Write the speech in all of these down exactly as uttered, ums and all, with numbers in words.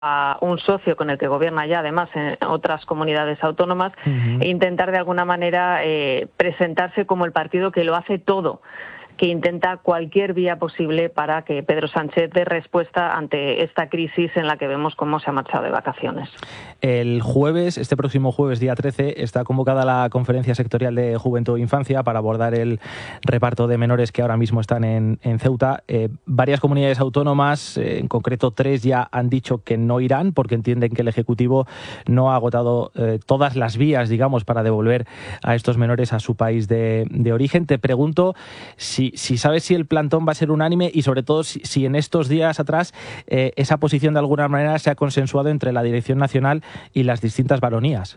a un socio con el que gobierna ya además en otras comunidades autónomas uh-huh. e intentar de alguna manera eh, presentarse como el partido que lo hace todo, que intenta cualquier vía posible para que Pedro Sánchez dé respuesta ante esta crisis en la que vemos cómo se ha marchado de vacaciones. El jueves, este próximo jueves, día trece, está convocada la Conferencia Sectorial de Juventud e Infancia para abordar el reparto de menores que ahora mismo están en, en Ceuta. Eh, varias comunidades autónomas, eh, en concreto tres, ya han dicho que no irán porque entienden que el Ejecutivo no ha agotado eh, todas las vías, digamos, para devolver a estos menores a su país de, de origen. Te pregunto si Si, si sabes si el plantón va a ser unánime y sobre todo si, si en estos días atrás eh, esa posición de alguna manera se ha consensuado entre la Dirección Nacional y las distintas baronías.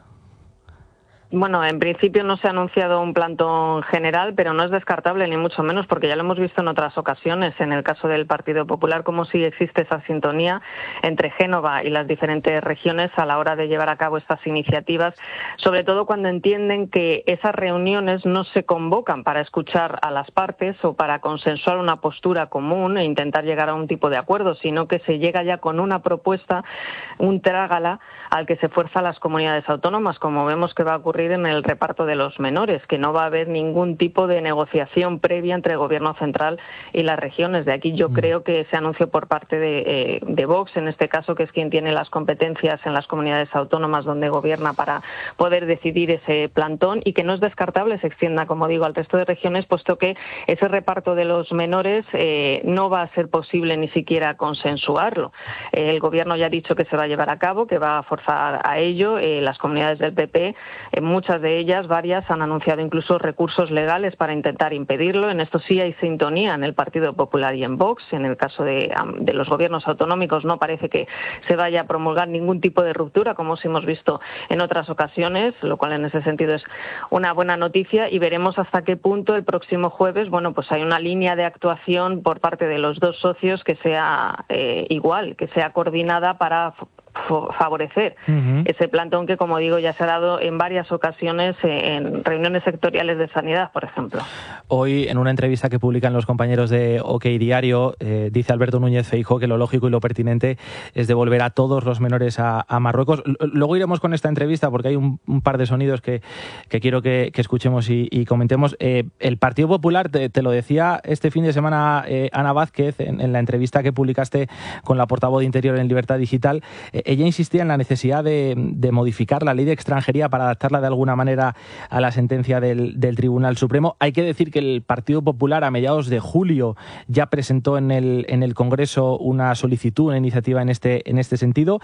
Bueno, en principio no se ha anunciado un plantón general, pero no es descartable ni mucho menos, porque ya lo hemos visto en otras ocasiones, en el caso del Partido Popular, como sí existe esa sintonía entre Génova y las diferentes regiones a la hora de llevar a cabo estas iniciativas, sobre todo cuando entienden que esas reuniones no se convocan para escuchar a las partes o para consensuar una postura común e intentar llegar a un tipo de acuerdo, sino que se llega ya con una propuesta, un trágala, al que se fuerza a las comunidades autónomas, como vemos que va a ocurrir en el reparto de los menores, que no va a haber ningún tipo de negociación previa entre el Gobierno central y las regiones. De aquí yo mm. creo que ese anuncio por parte de, eh, de Vox, en este caso, que es quien tiene las competencias en las comunidades autónomas donde gobierna para poder decidir ese plantón, y que no es descartable se extienda, como digo, al resto de regiones, puesto que ese reparto de los menores eh, no va a ser posible ni siquiera consensuarlo. Eh, el Gobierno ya ha dicho que se va a llevar a cabo, que va a forzar a ello. Eh, las comunidades del P P, eh, muchas de ellas, varias, han anunciado incluso recursos legales para intentar impedirlo. En esto sí hay sintonía en el Partido Popular y en Vox. En el caso de, de los gobiernos autonómicos no parece que se vaya a promulgar ningún tipo de ruptura, como sí hemos visto en otras ocasiones, lo cual en ese sentido es una buena noticia, y veremos hasta qué punto el próximo jueves, bueno, pues hay una línea de actuación por parte de los dos socios que sea eh, igual, que sea coordinada para favorecer uh-huh. ese plantón que, como digo, ya se ha dado en varias ocasiones en reuniones sectoriales de sanidad, por ejemplo. Hoy, en una entrevista que publican los compañeros de OK Diario, eh, dice Alberto Núñez Feijóo que lo lógico y lo pertinente es devolver a todos los menores a, a Marruecos. L- luego iremos con esta entrevista porque hay un, un par de sonidos que, que quiero que, que escuchemos y, y comentemos. Eh, el Partido Popular, te, te lo decía este fin de semana eh, Ana Vázquez, en, en la entrevista que publicaste con la portavoz de Interior en Libertad Digital, eh, ella insistía en la necesidad de, de modificar la ley de extranjería para adaptarla de alguna manera a la sentencia del, del Tribunal Supremo. Hay que decir que el Partido Popular a mediados de julio ya presentó en el, en el Congreso una solicitud, una iniciativa en este, en este sentido.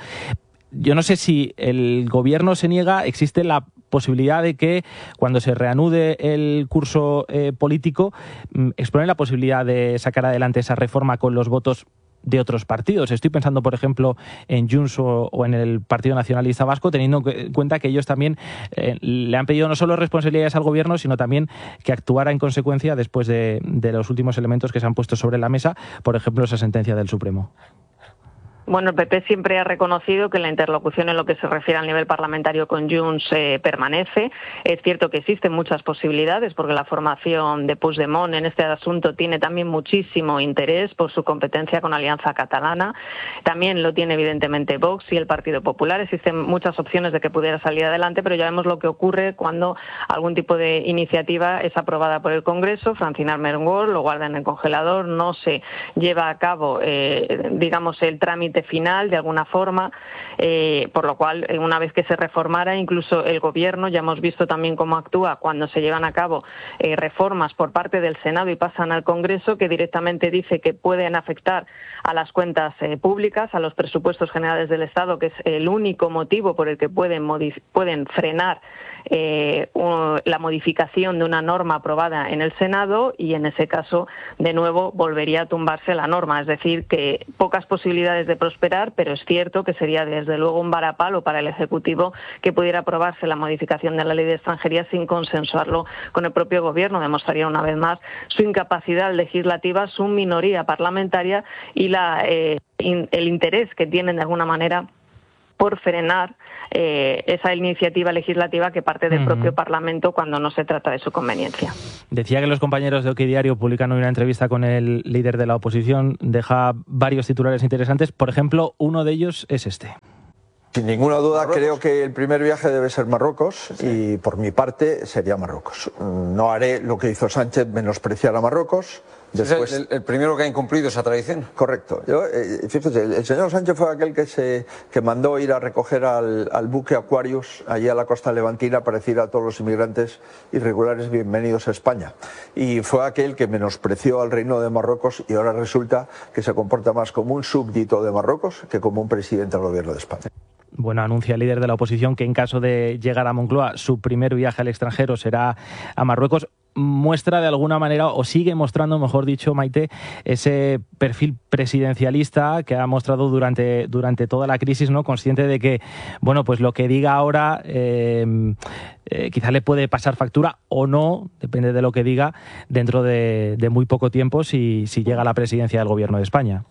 Yo no sé si el Gobierno se niega, existe la posibilidad de que cuando se reanude el curso eh, político exploren la posibilidad de sacar adelante esa reforma con los votos de otros partidos. Estoy pensando, por ejemplo, en Junts o, o en el Partido Nacionalista Vasco, teniendo en cuenta que ellos también eh, le han pedido no solo responsabilidades al Gobierno, sino también que actuara en consecuencia después de, de los últimos elementos que se han puesto sobre la mesa, por ejemplo, esa sentencia del Supremo. Bueno, el P P siempre ha reconocido que la interlocución en lo que se refiere al nivel parlamentario con Junts eh, permanece. Es cierto que existen muchas posibilidades porque la formación de Puigdemont en este asunto tiene también muchísimo interés por su competencia con Alianza Catalana. También lo tiene evidentemente Vox y el Partido Popular. Existen muchas opciones de que pudiera salir adelante, pero ya vemos lo que ocurre cuando algún tipo de iniciativa es aprobada por el Congreso. Francina Armengol lo guarda en el congelador, no se lleva a cabo, eh, digamos, el trámite final de alguna forma, eh, por lo cual una vez que se reformara, incluso el Gobierno, ya hemos visto también cómo actúa cuando se llevan a cabo eh, reformas por parte del Senado y pasan al Congreso, que directamente dice que pueden afectar a las cuentas eh, públicas, a los presupuestos generales del Estado, que es el único motivo por el que pueden, modif- pueden frenar eh, la modificación de una norma aprobada en el Senado, y en ese caso de nuevo volvería a tumbarse la norma. Es decir, que pocas posibilidades de prosperar, pero es cierto que sería desde luego un varapalo para el Ejecutivo que pudiera aprobarse la modificación de la ley de extranjería sin consensuarlo con el propio Gobierno. Demostraría una vez más su incapacidad legislativa, su minoría parlamentaria y la, eh, in, el interés que tienen de alguna manera por frenar eh, esa iniciativa legislativa que parte del uh-huh. propio Parlamento cuando no se trata de su conveniencia. Decía que los compañeros de OK Diario publican hoy una entrevista con el líder de la oposición. Deja varios titulares interesantes. Por ejemplo, uno de ellos es este. Sin ninguna duda creo que el primer viaje debe ser Marruecos y por mi parte sería Marruecos. No haré lo que hizo Sánchez, menospreciar a Marruecos. Después... ¿Es el, el primero que ha incumplido esa tradición? Correcto. Yo, eh, fíjese, el, el señor Sánchez fue aquel que se que mandó ir a recoger al, al buque Aquarius allí a la costa levantina para decir a todos los inmigrantes irregulares bienvenidos a España. Y fue aquel que menospreció al reino de Marruecos y ahora resulta que se comporta más como un súbdito de Marruecos que como un presidente del gobierno de España. Bueno, anuncia el líder de la oposición que en caso de llegar a Moncloa, su primer viaje al extranjero será a Marruecos. Muestra de alguna manera, o sigue mostrando, mejor dicho, Maite, ese perfil presidencialista que ha mostrado durante, durante toda la crisis, ¿no? Consciente de que, bueno, pues lo que diga ahora eh, eh, quizá le puede pasar factura o no, depende de lo que diga, dentro de, de muy poco tiempo si, si llega a la presidencia del gobierno de España.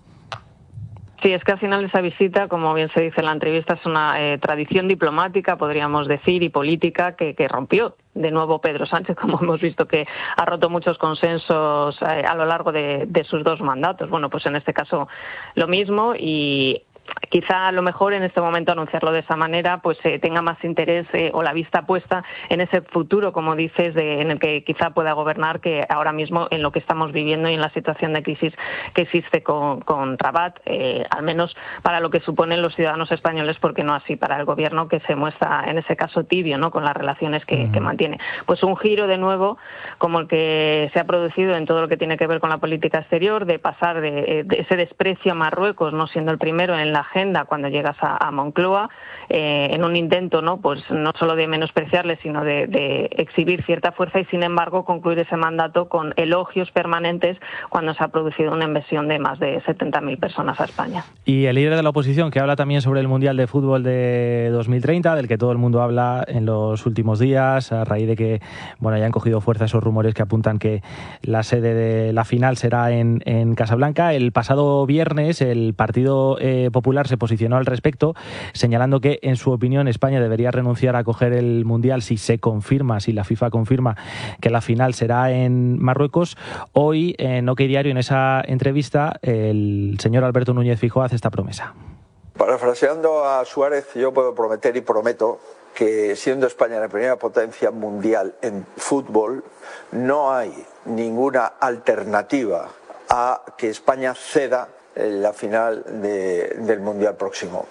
Sí, es que al final esa visita, como bien se dice en la entrevista, es una eh, tradición diplomática, podríamos decir, y política que, que rompió de nuevo Pedro Sánchez, como hemos visto que ha roto muchos consensos eh, a lo largo de, de sus dos mandatos. Bueno, pues en este caso lo mismo y... quizá a lo mejor en este momento anunciarlo de esa manera pues eh, tenga más interés eh, o la vista puesta en ese futuro, como dices, de, en el que quizá pueda gobernar, que ahora mismo en lo que estamos viviendo y en la situación de crisis que existe con, con Rabat, eh, al menos para lo que suponen los ciudadanos españoles, porque no así para el gobierno, que se muestra en ese caso tibio, ¿no?, con las relaciones que, uh-huh. que mantiene. Pues un giro de nuevo como el que se ha producido en todo lo que tiene que ver con la política exterior, de pasar de, de ese desprecio a Marruecos, no siendo el primero en la agenda cuando llegas a, a Moncloa, eh, en un intento, no pues no solo de menospreciarle, sino de, de exhibir cierta fuerza, y sin embargo concluir ese mandato con elogios permanentes cuando se ha producido una invasión de más de setenta mil personas a España. Y el líder de la oposición, que habla también sobre el Mundial de Fútbol de dos mil treinta, del que todo el mundo habla en los últimos días, a raíz de que bueno ya han cogido fuerza esos rumores que apuntan que la sede de la final será en, en Casablanca. El pasado viernes el Partido eh, Popular se posicionó al respecto, señalando que, en su opinión, España debería renunciar a acoger el Mundial si se confirma, si la FIFA confirma que la final será en Marruecos. Hoy, en OK Diario, en esa entrevista, el señor Alberto Núñez Feijóo hace esta promesa. Parafraseando a Suárez, yo puedo prometer y prometo que, siendo España la primera potencia mundial en fútbol, no hay ninguna alternativa a que España ceda la final de, del Mundial próximo.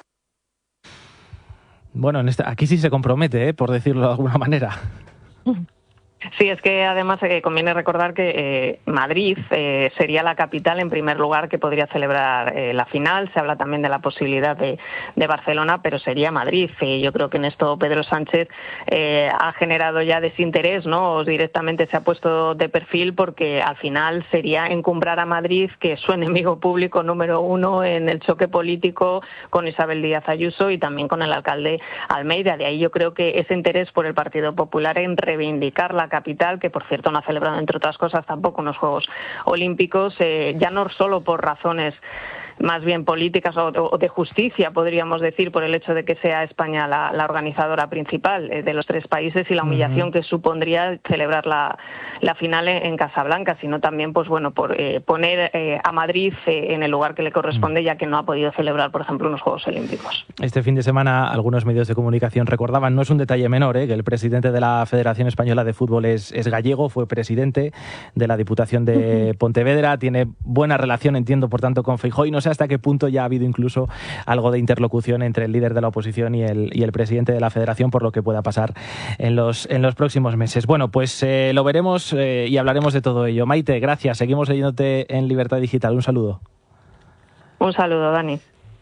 Bueno, en esta, aquí sí se compromete, ¿eh?, por decirlo de alguna manera. Sí, es que además eh, conviene recordar que eh, Madrid eh, sería la capital en primer lugar que podría celebrar eh, la final. Se habla también de la posibilidad de, de Barcelona, pero sería Madrid. Eh, yo creo que en esto Pedro Sánchez eh, ha generado ya desinterés, ¿no? O directamente se ha puesto de perfil, porque al final sería encumbrar a Madrid, que es su enemigo público número uno en el choque político con Isabel Díaz Ayuso y también con el alcalde Almeida. De ahí yo creo que ese interés por el Partido Popular en reivindicar la capital, que por cierto no ha celebrado, entre otras cosas, tampoco unos Juegos Olímpicos, eh, ya no solo por razones más bien políticas o, o de justicia, podríamos decir, por el hecho de que sea España la, la organizadora principal eh, de los tres países y la humillación uh-huh. que supondría celebrar la, la final en, en Casablanca, sino también, pues bueno, por eh, poner eh, a Madrid eh, en el lugar que le corresponde, uh-huh. ya que no ha podido celebrar, por ejemplo, unos Juegos Olímpicos. Este fin de semana algunos medios de comunicación recordaban, no es un detalle menor, eh, que el presidente de la Federación Española de Fútbol es, es gallego, fue presidente de la Diputación de uh-huh. Pontevedra, tiene buena relación, entiendo, por tanto, con Feijóo, y no sé hasta qué punto ya ha habido incluso algo de interlocución entre el líder de la oposición y el, y el presidente de la Federación, por lo que pueda pasar en los, en los próximos meses. Bueno, pues eh, lo veremos eh, y hablaremos de todo ello. Maite, gracias. Seguimos leyéndote en Libertad Digital. Un saludo. Un saludo, Dani.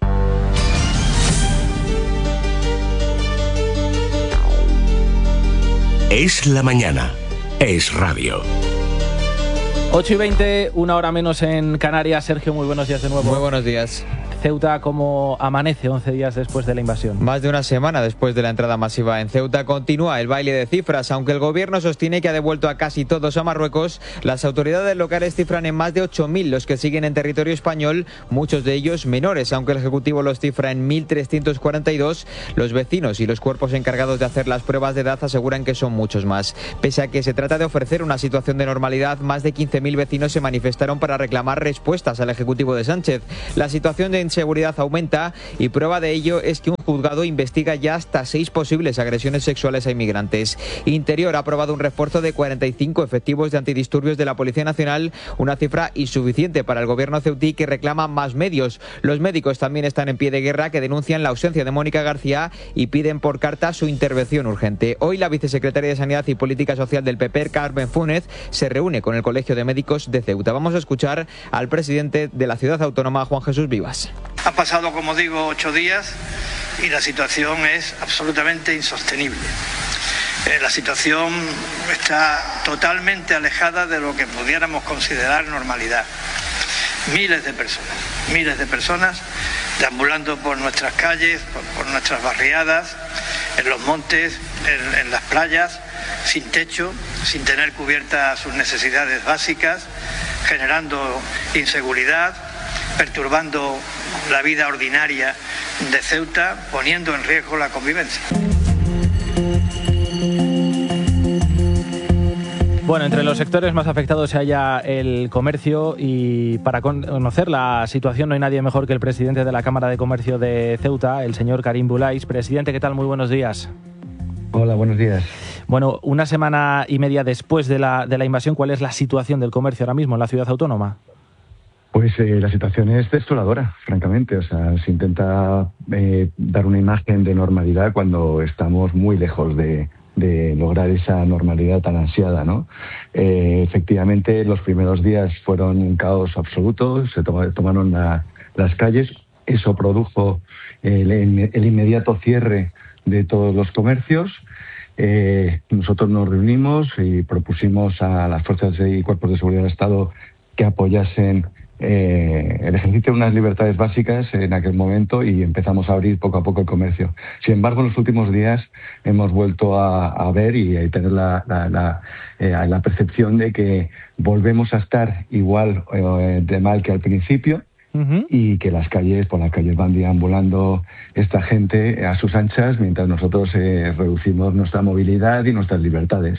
Es la mañana. Es radio. ocho y veinte, una hora menos en Canarias. Sergio, muy buenos días de nuevo. Muy buenos días. Ceuta, ¿cómo amanece once días después de la invasión? Más de una semana después de la entrada masiva en Ceuta, continúa el baile de cifras. Aunque el gobierno sostiene que ha devuelto a casi todos a Marruecos, las autoridades locales cifran en más de ocho mil los que siguen en territorio español, muchos de ellos menores. Aunque el Ejecutivo los cifra en mil trescientos cuarenta y dos, los vecinos y los cuerpos encargados de hacer las pruebas de edad aseguran que son muchos más. Pese a que se trata de ofrecer una situación de normalidad, más de quince mil vecinos se manifestaron para reclamar respuestas al Ejecutivo de Sánchez. La situación de inseguridad aumenta y prueba de ello es que un juzgado investiga ya hasta seis posibles agresiones sexuales a inmigrantes. Interior ha aprobado un refuerzo de cuarenta y cinco efectivos de antidisturbios de la Policía Nacional, una cifra insuficiente para el gobierno ceutí, que reclama más medios. Los médicos también están en pie de guerra, que denuncian la ausencia de Mónica García y piden por carta su intervención urgente. Hoy la vicesecretaria de Sanidad y Política Social del P P, Carmen Fúnez, se reúne con el Colegio de Médicos de Ceuta. Vamos a escuchar al presidente de la ciudad autónoma, Juan Jesús Vivas. Han pasado, como digo, ocho días y la situación es absolutamente insostenible. Eh, la situación está totalmente alejada de lo que pudiéramos considerar normalidad. Miles de personas, miles de personas deambulando por nuestras calles, por, por nuestras barriadas, en los montes, en, en las playas, sin techo, sin tener cubiertas sus necesidades básicas, generando inseguridad, perturbando la vida ordinaria de Ceuta, poniendo en riesgo la convivencia. Bueno, entre los sectores más afectados se halla el comercio, y para conocer la situación no hay nadie mejor que el presidente de la Cámara de Comercio de Ceuta, el señor Karim Boulais. Presidente, ¿qué tal? Muy buenos días. Hola, buenos días. Bueno, una semana y media después de la, de la invasión, ¿cuál es la situación del comercio ahora mismo en la ciudad autónoma? Pues eh, la situación es desoladora, francamente. O sea, se intenta eh, dar una imagen de normalidad cuando estamos muy lejos de, de lograr esa normalidad tan ansiada, ¿no? Eh, efectivamente, los primeros días fueron un caos absoluto, se toma, tomaron la, las calles. Eso produjo el, el inmediato cierre de todos los comercios. Eh, nosotros nos reunimos y propusimos a las fuerzas y cuerpos de seguridad del Estado que apoyasen eh, el ejercicio de unas libertades básicas en aquel momento, y empezamos a abrir poco a poco el comercio. Sin embargo, en los últimos días hemos vuelto a, a ver y a tener la, la, la, eh, la percepción de que volvemos a estar igual eh, de mal que al principio. Uh-huh. Y que las calles, por las calles van deambulando esta gente a sus anchas, mientras nosotros eh, reducimos nuestra movilidad y nuestras libertades.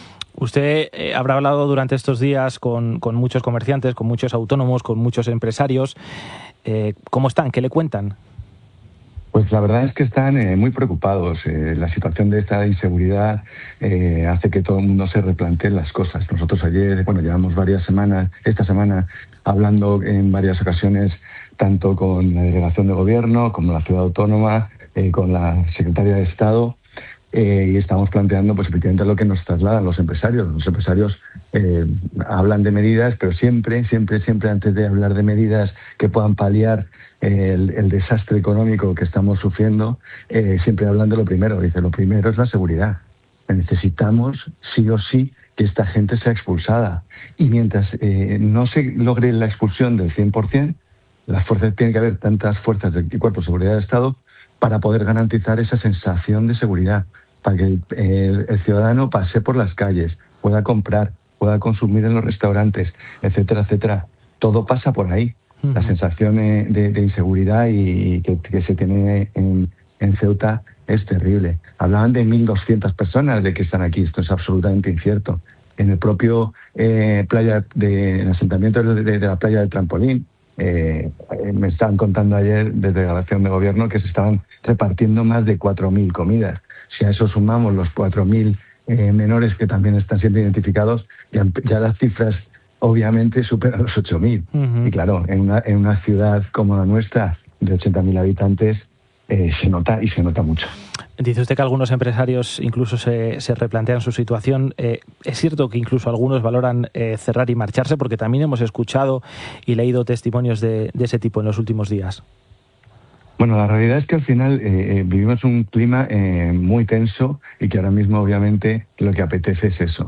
Usted eh, habrá hablado durante estos días con, con muchos comerciantes, con muchos autónomos, con muchos empresarios. Eh, ¿Cómo están? ¿Qué le cuentan? Pues la verdad es que están eh, muy preocupados. Eh, la situación de esta inseguridad eh, hace que todo el mundo se replantee las cosas. Nosotros ayer, bueno, llevamos varias semanas, esta semana, hablando en varias ocasiones, tanto con la delegación de gobierno, como la ciudad autónoma, eh, con la secretaria de Estado, eh, y estamos planteando, pues efectivamente, lo que nos trasladan los empresarios. Los empresarios eh, hablan de medidas, pero siempre, siempre, siempre, antes de hablar de medidas que puedan paliar El, el desastre económico que estamos sufriendo, eh, siempre hablan de lo primero. Dice, lo primero es la seguridad. Necesitamos sí o sí que esta gente sea expulsada. Y mientras eh, no se logre la expulsión del cien por ciento, las fuerzas, tiene que haber tantas fuerzas del Cuerpo de Seguridad del Estado para poder garantizar esa sensación de seguridad, para que el, el, el ciudadano pase por las calles, pueda comprar, pueda consumir en los restaurantes, etcétera, etcétera. Todo pasa por ahí. La sensación de, de inseguridad y que, que se tiene en, en Ceuta es terrible. Hablaban de mil doscientas personas de que están aquí. Esto es absolutamente incierto. En el propio eh, playa de, en el asentamiento de, de, de la playa del Trampolín, eh, me estaban contando ayer desde la delegación de gobierno que se estaban repartiendo más de cuatro mil comidas. Si a eso sumamos los cuatro mil eh, menores que también están siendo identificados, ya, ya las cifras obviamente supera los ocho mil. Uh-huh. Y claro, en una, en una ciudad como la nuestra, de ochenta mil habitantes, eh, se nota y se nota mucho. Dice usted que algunos empresarios incluso se, se replantean su situación. Eh, es cierto que incluso algunos valoran eh, cerrar y marcharse, porque también hemos escuchado y leído testimonios de, de ese tipo en los últimos días. Bueno, la realidad es que al final eh, eh, vivimos un clima eh, muy tenso y que ahora mismo obviamente lo que apetece es eso.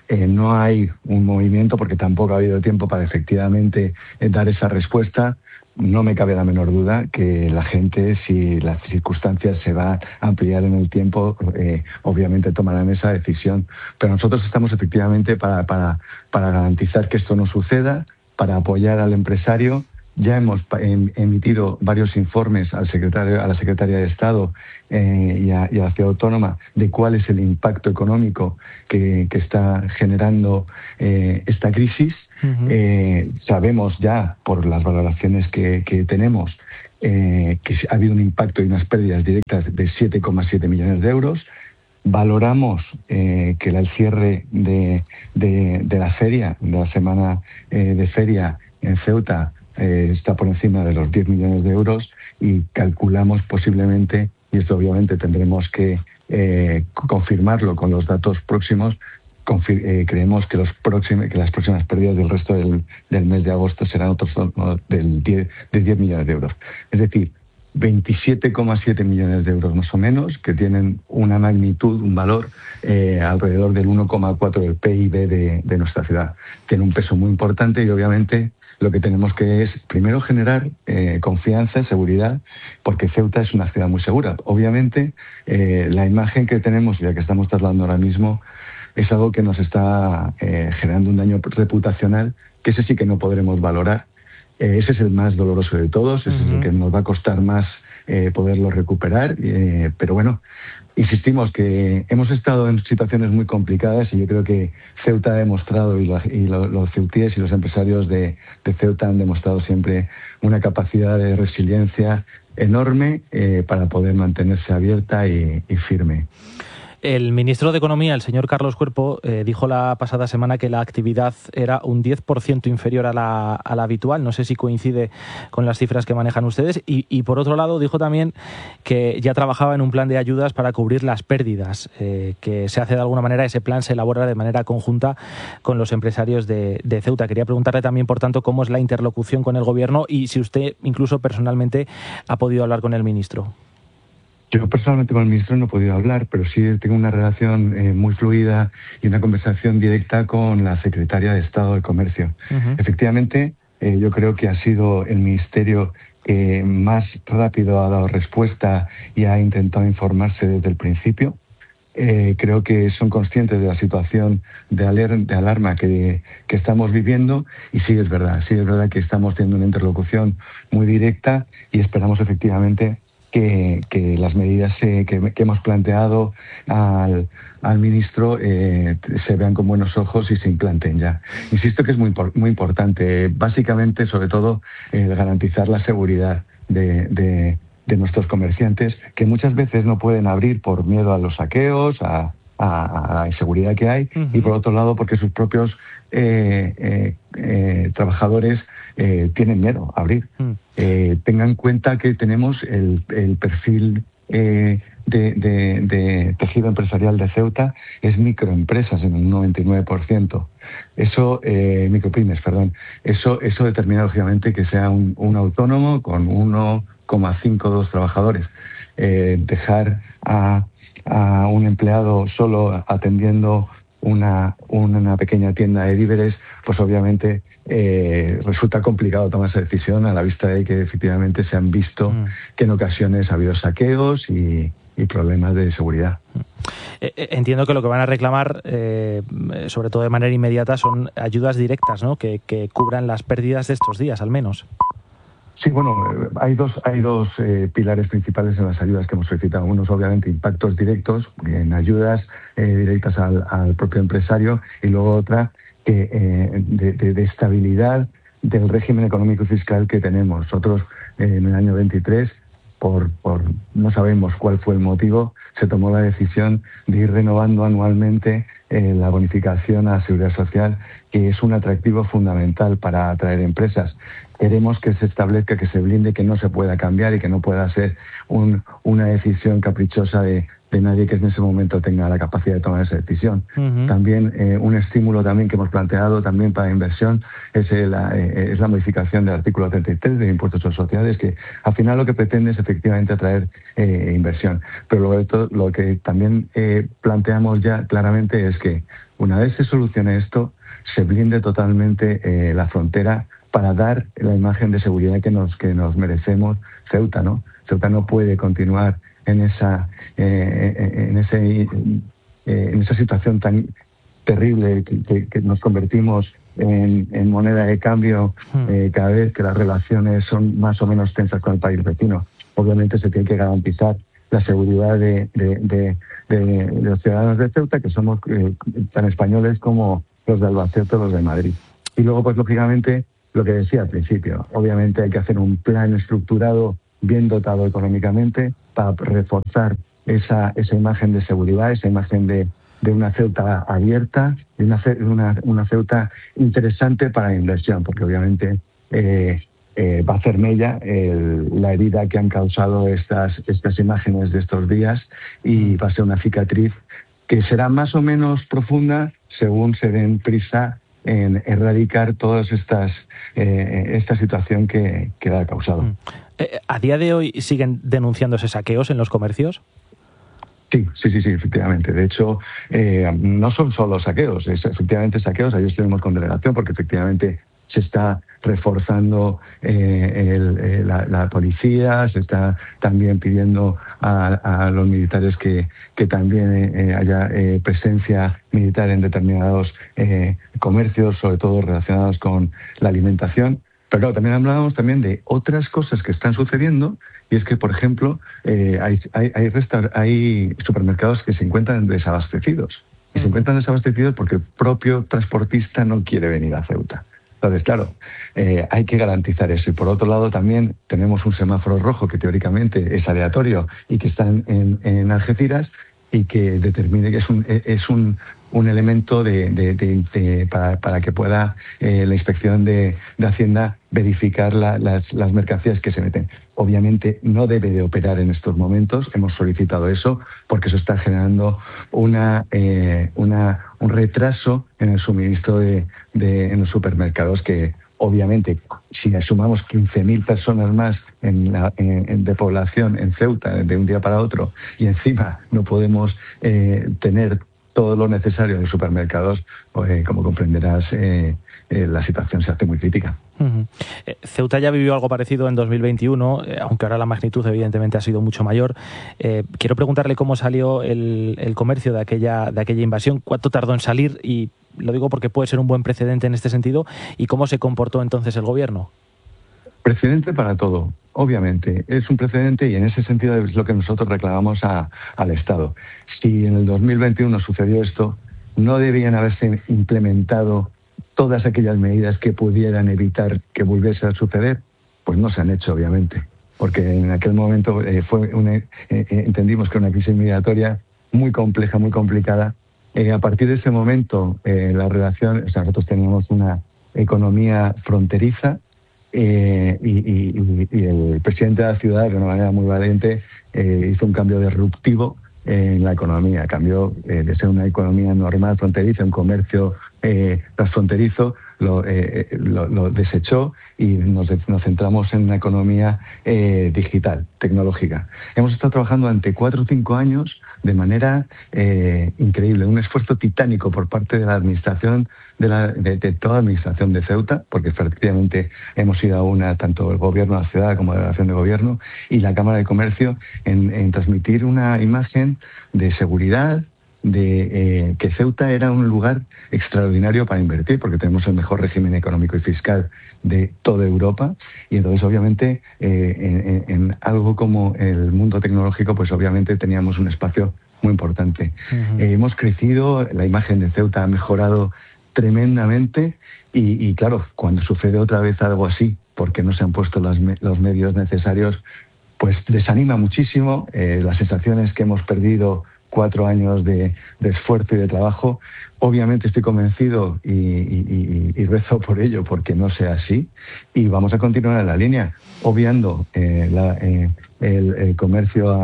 Eh, no hay un movimiento porque tampoco ha habido tiempo para efectivamente eh, dar esa respuesta. No me cabe la menor duda que la gente, si las circunstancias se van a ampliar en el tiempo, eh, obviamente tomarán esa decisión. Pero nosotros estamos efectivamente para, para, para garantizar que esto no suceda, para apoyar al empresario. Ya hemos emitido varios informes al secretario, a la Secretaría de Estado eh, y, a, y a la Ciudad Autónoma de cuál es el impacto económico que, que está generando eh, esta crisis. Uh-huh. Eh, sabemos ya, por las valoraciones que, que tenemos, eh, que ha habido un impacto y unas pérdidas directas de siete coma siete millones de euros. Valoramos eh, que el cierre de, de, de la feria, de la semana eh, de feria en Ceuta, Eh, está por encima de los diez millones de euros y calculamos posiblemente, y esto obviamente tendremos que eh, confirmarlo con los datos próximos, confir eh, creemos que, los próximos, que las próximas pérdidas del resto del, del mes de agosto serán otros no, del diez, de diez millones de euros. Es decir, veintisiete coma siete millones de euros más o menos, que tienen una magnitud, un valor eh, alrededor del uno coma cuatro del P I B de, de nuestra ciudad. Tiene un peso muy importante y obviamente lo que tenemos que es, primero, generar eh, confianza, seguridad, porque Ceuta es una ciudad muy segura. Obviamente, eh, la imagen que tenemos, ya que estamos trasladando ahora mismo, es algo que nos está eh, generando un daño reputacional, que ese sí que no podremos valorar. Eh, ese es el más doloroso de todos, ese uh-huh. es el que nos va a costar más eh, poderlo recuperar, eh, pero bueno, insistimos que hemos estado en situaciones muy complicadas y yo creo que Ceuta ha demostrado, y, la, y lo, los ceutíes y los empresarios de, de Ceuta han demostrado siempre una capacidad de resiliencia enorme eh, para poder mantenerse abierta y, y firme. El ministro de Economía, el señor Carlos Cuerpo, eh, dijo la pasada semana que la actividad era un diez por ciento inferior a la, a la habitual. No sé si coincide con las cifras que manejan ustedes. Y, y por otro lado, dijo también que ya trabajaba en un plan de ayudas para cubrir las pérdidas, eh, que se hace de alguna manera, ese plan se elabora de manera conjunta con los empresarios de, de Ceuta. Quería preguntarle también, por tanto, cómo es la interlocución con el Gobierno y si usted incluso personalmente ha podido hablar con el ministro. Yo personalmente con el ministro no he podido hablar, pero sí tengo una relación eh, muy fluida y una conversación directa con la secretaria de Estado de Comercio. Uh-huh. Efectivamente, eh, yo creo que ha sido el ministerio que más rápido ha dado respuesta y ha intentado informarse desde el principio. Eh, creo que son conscientes de la situación de, aler de alarma que, que estamos viviendo y sí es verdad, sí es verdad que estamos teniendo una interlocución muy directa y esperamos efectivamente Que, que las medidas eh, que, que hemos planteado al, al ministro eh, se vean con buenos ojos y se implanten ya. Insisto que es muy, muy importante, básicamente, sobre todo, eh, garantizar la seguridad de, de, de nuestros comerciantes, que muchas veces no pueden abrir por miedo a los saqueos, a, a, a la inseguridad que hay, uh-huh. y por otro lado porque sus propios eh, eh, eh, trabajadores eh, tienen miedo a abrir. Uh-huh. Eh, tengan en cuenta que tenemos el, el perfil eh, de, de, de tejido empresarial de Ceuta es microempresas en un noventa y nueve por ciento. Eso, eh, micropymes, perdón. Eso, eso determina lógicamente que sea un, un autónomo con uno coma cincuenta y dos trabajadores. Eh, dejar a, a un empleado solo atendiendo una, una pequeña tienda de víveres, pues obviamente eh, resulta complicado tomar esa decisión a la vista de que efectivamente se han visto mm. que en ocasiones ha habido saqueos y, y problemas de seguridad. Entiendo que lo que van a reclamar, eh, sobre todo de manera inmediata, son ayudas directas, ¿no? Que, que cubran las pérdidas de estos días, al menos. Sí, bueno, hay dos, hay dos eh, pilares principales en las ayudas que hemos solicitado. Unos, obviamente, impactos directos, en ayudas eh, directas al, al propio empresario, y luego otra que, eh, de, de, de estabilidad del régimen económico y fiscal que tenemos. Nosotros, eh, en el año veintitrés, por, por no sabemos cuál fue el motivo, se tomó la decisión de ir renovando anualmente eh, la bonificación a la Seguridad Social, que es un atractivo fundamental para atraer empresas. Queremos que se establezca, que se blinde, que no se pueda cambiar y que no pueda ser un, una decisión caprichosa de, de nadie que en ese momento tenga la capacidad de tomar esa decisión. Uh-huh. También eh, un estímulo también que hemos planteado también para inversión es, el, eh, es la modificación del artículo treinta y tres de impuestos sobre sociedades, que al final lo que pretende es efectivamente atraer eh, inversión. Pero luego de todo, lo que también eh, planteamos ya claramente es que una vez se solucione esto, se blinde totalmente eh, la frontera para dar la imagen de seguridad que nos que nos merecemos Ceuta, ¿no? Ceuta no puede continuar en esa eh, en ese eh, en esa situación tan terrible que, que, que nos convertimos en, en moneda de cambio eh, cada vez que las relaciones son más o menos tensas con el país vecino. Obviamente se tiene que garantizar la seguridad de, de, de, de, de los ciudadanos de Ceuta, que somos eh, tan españoles como los de Albacete o los de Madrid. Y luego, pues lógicamente, lo que decía al principio, obviamente hay que hacer un plan estructurado, bien dotado económicamente, para reforzar esa, esa imagen de seguridad, esa imagen de, de una Ceuta abierta, de una, una, una Ceuta interesante para la inversión, porque obviamente eh, eh, va a hacer mella el, la herida que han causado estas, estas imágenes de estos días, y va a ser una cicatriz que será más o menos profunda según se den prisa en erradicar todas estas eh, esta situación que, que la ha causado. Eh, ¿A día de hoy siguen denunciándose saqueos en los comercios? Sí, sí, sí, sí, efectivamente. De hecho, eh, no son solo saqueos, es efectivamente saqueos. Ahí estuvimos con delegación porque efectivamente se está reforzando eh, el, eh, la, la policía, se está también pidiendo a, a los militares que, que también eh, haya eh, presencia militar en determinados eh, comercios, sobre todo relacionados con la alimentación. Pero claro, también hablábamos también de otras cosas que están sucediendo, y es que, por ejemplo, eh, hay, hay, hay, restaur- hay supermercados que se encuentran desabastecidos. Y se encuentran desabastecidos porque el propio transportista no quiere venir a Ceuta. Entonces, claro, eh, hay que garantizar eso. Y por otro lado también tenemos un semáforo rojo que teóricamente es aleatorio y que está en, en Algeciras, y que determine que es un, es un, un elemento de, de, de, de, para, para que pueda eh, la inspección de, de Hacienda verificar la, las, las mercancías que se meten. Obviamente no debe de operar en estos momentos, hemos solicitado eso, porque eso está generando una, eh, una, un retraso en el suministro de, de, en los supermercados, que obviamente si sumamos quince mil personas más en la, en, en, de población en Ceuta de un día para otro, y encima no podemos eh, tener todo lo necesario en los supermercados, pues, como comprenderás, eh, eh, la situación se hace muy crítica. Uh-huh. Eh, Ceuta ya vivió algo parecido en dos mil veintiuno, eh, aunque ahora la magnitud evidentemente ha sido mucho mayor. Eh, quiero preguntarle cómo salió el, el comercio de aquella, de aquella invasión, cuánto tardó en salir, y lo digo porque puede ser un buen precedente en este sentido, y cómo se comportó entonces el gobierno. Precedente para todo, obviamente. Es un precedente, y en ese sentido es lo que nosotros reclamamos a, al Estado. Si en el dos mil veintiuno sucedió esto, no debían haberse implementado todas aquellas medidas que pudieran evitar que volviese a suceder. Pues no se han hecho, obviamente, porque en aquel momento eh, fue una, eh, eh, entendimos que era una crisis migratoria muy compleja, muy complicada. Eh, a partir de ese momento, eh, la relación, o sea, nosotros teníamos una economía fronteriza, eh, y, y, y el presidente de la ciudad, de una manera muy valiente, eh, hizo un cambio disruptivo en la economía. Cambió eh, de ser una economía normal fronteriza, un comercio eh, transfronterizo, lo, eh, lo, lo desechó, y nos, nos centramos en una economía eh, digital, tecnológica. Hemos estado trabajando durante cuatro o cinco años de manera eh, increíble, un esfuerzo titánico por parte de la administración, de, la, de, de toda la administración de Ceuta, porque efectivamente hemos ido a una, tanto el gobierno de la ciudad como la delegación de gobierno y la Cámara de Comercio, en, en transmitir una imagen de seguridad, de eh, que Ceuta era un lugar extraordinario para invertir, porque tenemos el mejor régimen económico y fiscal de toda Europa, y entonces obviamente eh, en, en algo como el mundo tecnológico, pues obviamente teníamos un espacio muy importante. Uh-huh. Eh, hemos crecido, la imagen de Ceuta ha mejorado tremendamente, y, y claro, cuando sucede otra vez algo así, porque no se han puesto las, los medios necesarios, pues desanima muchísimo. Eh, las sensaciones que hemos perdido cuatro años de, de esfuerzo y de trabajo, obviamente estoy convencido y, y, y, y rezo por ello, porque no sea así, y vamos a continuar en la línea, obviando eh, la, eh, el, el comercio a,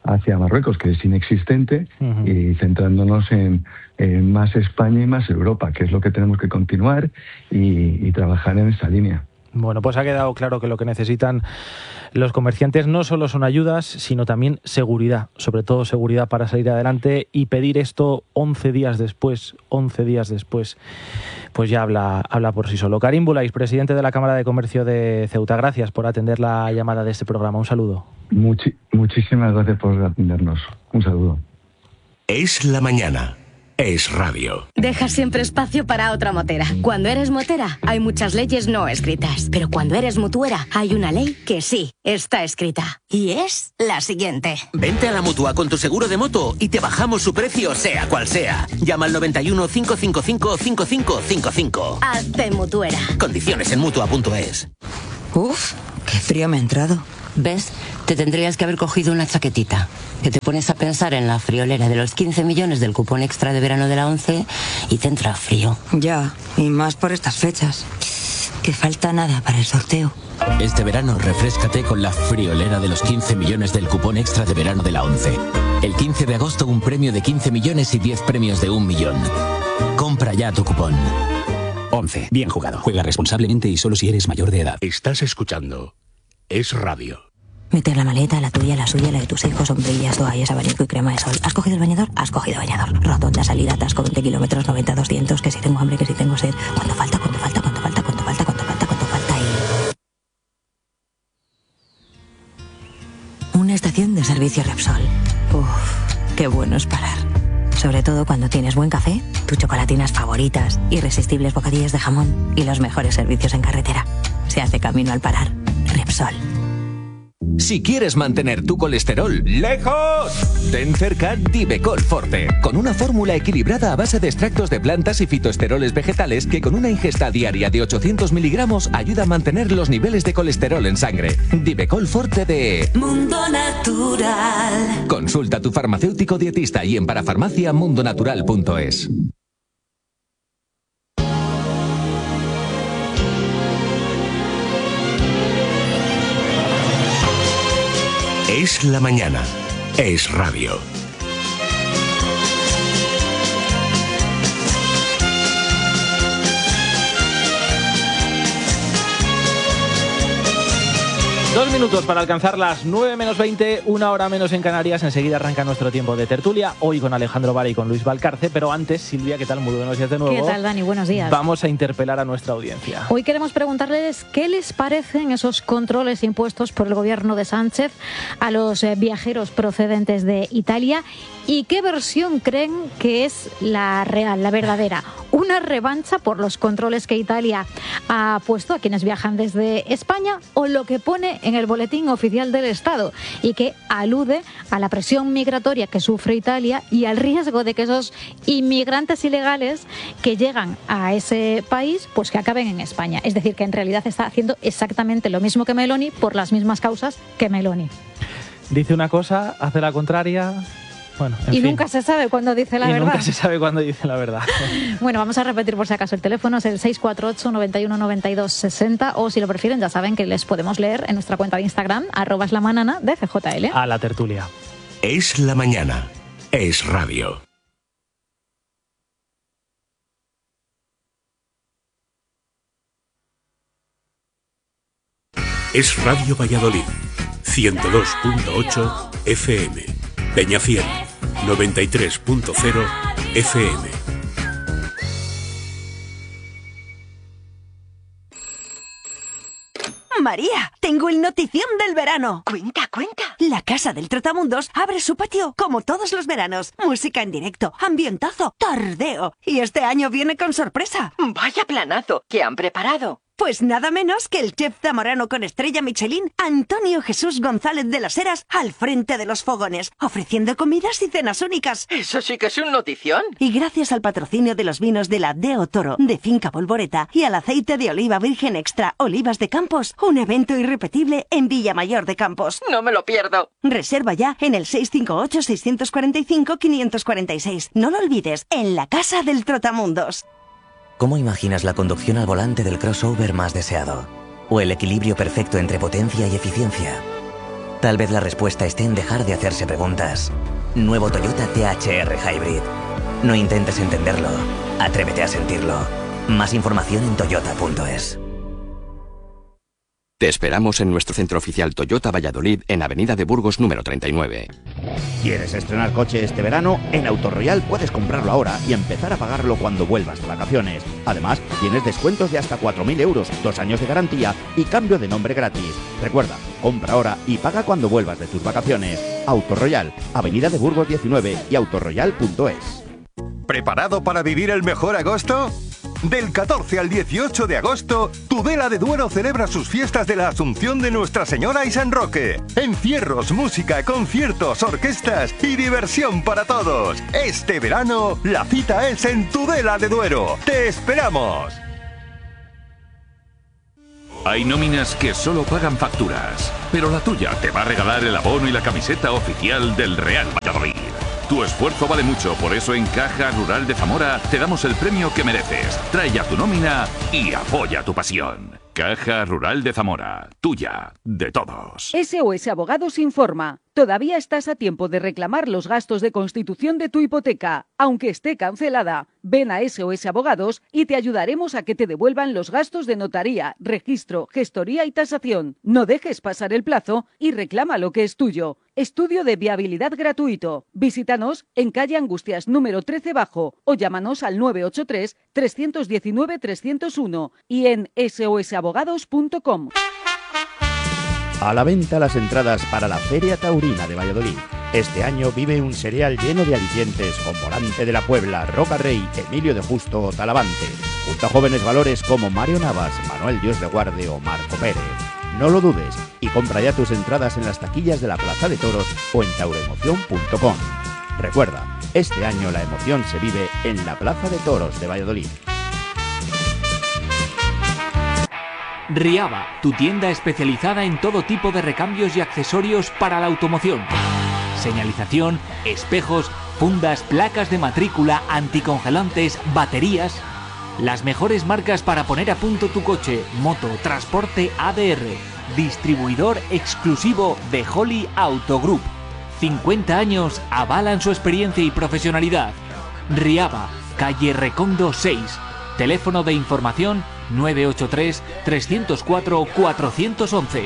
hacia Marruecos, que es inexistente, uh-huh. y centrándonos en, en más España y más Europa, que es lo que tenemos que continuar y, y trabajar en esa línea. Bueno, pues ha quedado claro que lo que necesitan los comerciantes no solo son ayudas, sino también seguridad, sobre todo seguridad para salir adelante, y pedir esto once días después, once días después, pues ya habla, habla por sí solo. Karim Bulais, presidente de la Cámara de Comercio de Ceuta, gracias por atender la llamada de este programa. Un saludo. Muchi- muchísimas gracias por atendernos. Un saludo. Es la mañana. Es radio. Deja siempre espacio para otra motera. Cuando eres motera, hay muchas leyes no escritas. Pero cuando eres mutuera, hay una ley que sí está escrita. Y es la siguiente. Vente a la Mutua con tu seguro de moto y te bajamos su precio, sea cual sea. Llama al noventa y uno, cinco cinco cinco, cinco cinco cinco cinco. Hazte mutuera. Condiciones en mutua punto es. Uf, qué frío me ha entrado. ¿Ves? Te tendrías que haber cogido una chaquetita. Que te pones a pensar en la friolera de los quince millones del cupón extra de verano de la ONCE y te entra frío. Ya, y más por estas fechas. Que falta nada para el sorteo. Este verano refréscate con la friolera de los quince millones del cupón extra de verano de la ONCE. El quince de agosto un premio de quince millones y diez premios de un millón. Compra ya tu cupón. ONCE. Bien jugado. Juega responsablemente y solo si eres mayor de edad. Estás escuchando Es Radio. Meter la maleta, la tuya, la suya, la de tus hijos, sombrillas, toallas, abanico y crema de sol. ¿Has cogido el bañador? Has cogido bañador. Rotonda, salida, atasco, veinte kilómetros, noventa, doscientos, que si tengo hambre, que si tengo sed. ¿Cuánto falta? ¿Cuánto falta? ¿Cuánto falta? ¿Cuánto falta? ¿Cuánto falta? ¿Cuánto falta? Y... Una estación de servicio Repsol. Uff, qué bueno es parar. Sobre todo cuando tienes buen café, tus chocolatinas favoritas, irresistibles bocadillas de jamón y los mejores servicios en carretera. Se hace camino al parar. Repsol. Si quieres mantener tu colesterol lejos, ten cerca Divecol Forte, con una fórmula equilibrada a base de extractos de plantas y fitoesteroles vegetales que con una ingesta diaria de ochocientos miligramos ayuda a mantener los niveles de colesterol en sangre. Divecol Forte de Mundo Natural. Consulta a tu farmacéutico dietista y en parafarmacia mundo natural punto es. Es la mañana. Es radio. Dos minutos para alcanzar las nueve menos veinte, una hora menos en Canarias. Enseguida arranca nuestro tiempo de tertulia, hoy con Alejandro Vara y con Luis Valcarce. Pero antes, Silvia, ¿qué tal? Muy buenos días de nuevo. ¿Qué tal, Dani? Buenos días. Vamos a interpelar a nuestra audiencia. Hoy queremos preguntarles qué les parecen esos controles impuestos por el gobierno de Sánchez a los viajeros procedentes de Italia y qué versión creen que es la real, la verdadera. ¿Una revancha por los controles que Italia ha puesto a quienes viajan desde España o lo que pone en el boletín oficial del Estado y que alude a la presión migratoria que sufre Italia y al riesgo de que esos inmigrantes ilegales que llegan a ese país pues que acaben en España? Es decir, que en realidad está haciendo exactamente lo mismo que Meloni por las mismas causas que Meloni. Dice una cosa, hace la contraria. Bueno, en y fin. nunca se sabe cuándo dice la y verdad. Nunca se sabe cuándo dice la verdad. Bueno, vamos a repetir por si acaso el teléfono, es el seis cuatro ocho, noventa y uno, noventa y dos, sesenta, o si lo prefieren ya saben que les podemos leer en nuestra cuenta de Instagram, arroba es la manana de C J L. A la tertulia. Es la mañana. Es radio. Es Radio Valladolid, ciento dos punto ocho F M. Peñafiel, noventa y tres punto cero F M. María, tengo el notición del verano. Cuenta, cuenta. La Casa del Trotamundos abre su patio como todos los veranos. Música en directo, ambientazo, tardeo. Y este año viene con sorpresa. Vaya planazo que han preparado. Pues nada menos que el chef zamorano con estrella Michelin, Antonio Jesús González de las Heras, al frente de los fogones, ofreciendo comidas y cenas únicas. Eso sí que es un notición. Y gracias al patrocinio de los vinos de la Deo Toro, de Finca Polvoreta, y al aceite de oliva virgen extra Olivas de Campos, un evento irrepetible en Villamayor de Campos. No me lo pierdo. Reserva ya en el seis cinco ocho, seis cuatro cinco, cinco cuatro seis. No lo olvides, en la Casa del Trotamundos. ¿Cómo imaginas la conducción al volante del crossover más deseado? ¿O el equilibrio perfecto entre potencia y eficiencia? Tal vez la respuesta esté en dejar de hacerse preguntas. Nuevo Toyota T H R Hybrid. No intentes entenderlo, atrévete a sentirlo. Más información en toyota punto es. Te esperamos en nuestro centro oficial Toyota Valladolid en Avenida de Burgos número treinta y nueve. ¿Quieres estrenar coche este verano? En Autoroyal puedes comprarlo ahora y empezar a pagarlo cuando vuelvas de vacaciones. Además, tienes descuentos de hasta cuatro mil euros, dos años de garantía y cambio de nombre gratis. Recuerda, compra ahora y paga cuando vuelvas de tus vacaciones. Autoroyal, Avenida de Burgos diecinueve y autoroyal punto es. ¿Preparado para vivir el mejor agosto? Del catorce al dieciocho de agosto, Tudela de Duero celebra sus fiestas de la Asunción de Nuestra Señora y San Roque. Encierros, música, conciertos, orquestas y diversión para todos. Este verano, la cita es en Tudela de Duero. ¡Te esperamos! Hay nóminas que solo pagan facturas, pero la tuya te va a regalar el abono y la camiseta oficial del Real Valladolid. Tu esfuerzo vale mucho, por eso en Caja Rural de Zamora te damos el premio que mereces. Trae ya tu nómina y apoya tu pasión. Caja Rural de Zamora, tuya, de todos. S O S Abogados informa. Todavía estás a tiempo de reclamar los gastos de constitución de tu hipoteca, aunque esté cancelada. Ven a S O S Abogados y te ayudaremos a que te devuelvan los gastos de notaría, registro, gestoría y tasación. No dejes pasar el plazo y reclama lo que es tuyo. Estudio de viabilidad gratuito. Visítanos en calle Angustias número trece bajo o llámanos al nueve ocho tres, tres uno nueve, tres cero uno y en S O S abogados punto com. A la venta las entradas para la Feria Taurina de Valladolid. Este año vive un serial lleno de alicientes con Volante de la Puebla, Roca Rey, Emilio de Justo o Talavante, junto a jóvenes valores como Mario Navas, Manuel Dios de Guarde o Marco Pérez. No lo dudes y compra ya tus entradas en las taquillas de la Plaza de Toros o en tauroemoción punto com. Recuerda, este año la emoción se vive en la Plaza de Toros de Valladolid. Riaba, tu tienda especializada en todo tipo de recambios y accesorios para la automoción. Señalización, espejos, fundas, placas de matrícula, anticongelantes, baterías. Las mejores marcas para poner a punto tu coche, moto, transporte A D R. Distribuidor exclusivo de Holly Auto Group. cincuenta años avalan su experiencia y profesionalidad. Riaba, calle Recondo seis. Teléfono de información nueve ocho tres, tres cero cuatro, cuatro uno uno.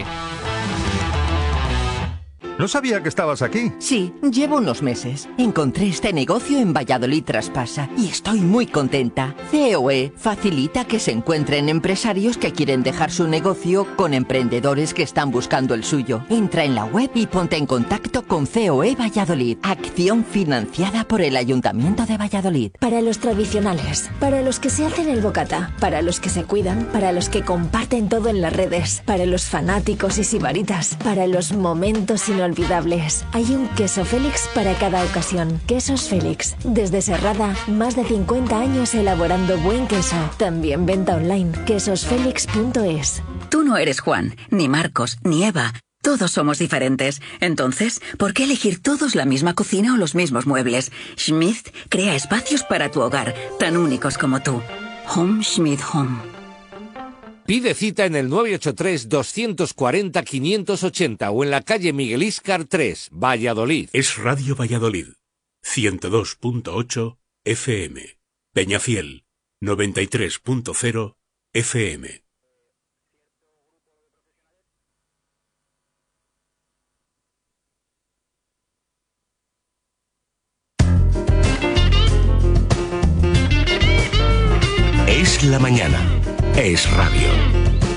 No sabía que estabas aquí. Sí, llevo unos meses. Encontré este negocio en Valladolid Traspasa y estoy muy contenta. C O E facilita que se encuentren empresarios que quieren dejar su negocio con emprendedores que están buscando el suyo. Entra en la web y ponte en contacto con C O E Valladolid. Acción financiada por el Ayuntamiento de Valladolid. Para los tradicionales, para los que se hacen el bocata, para los que se cuidan, para los que comparten todo en las redes, para los fanáticos y sibaritas, para los momentos inolvidables. Hay un queso Félix para cada ocasión. Quesos Félix. Desde Serrada, más de cincuenta años elaborando buen queso. También venta online. quesos félix punto es. Tú no eres Juan, ni Marcos, ni Eva. Todos somos diferentes. Entonces, ¿por qué elegir todos la misma cocina o los mismos muebles? Schmidt crea espacios para tu hogar, tan únicos como tú. Home Schmidt Home. Pide cita en el nueve ocho tres, dos cuatro cero, cinco ocho cero o en la calle Miguel Íscar tres, Valladolid. Es Radio Valladolid, ciento dos punto ocho F M. Peñafiel, noventa y tres punto cero F M. Es la mañana. Es radio.